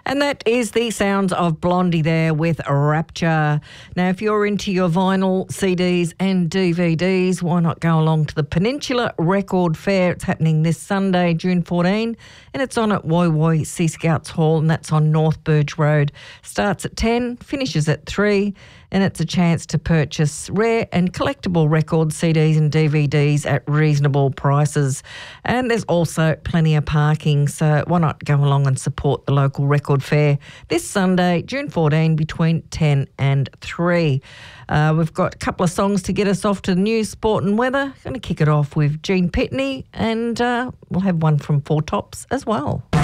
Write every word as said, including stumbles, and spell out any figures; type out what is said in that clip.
And that is the sounds of Blondie there with Rapture. Now, if you're into your vinyl, C Ds and D V Ds, why not go along to the Peninsula Record Fair? It's happening this Sunday, June fourteenth, and it's on at Woy Woy Sea Scouts Hall, and that's on North Burge Road. Starts at ten, finishes at three, and it's a chance to purchase rare and collectible records, C Ds and D V Ds at reasonable prices. And there's also plenty of parking, so why not go along and support the local record fair this Sunday, June fourteenth, between ten and three. Uh, we've got a couple of songs to get us off to the news, sport and weather. Going to kick it off with Gene Pitney, and uh, we'll have one from Four Tops as well.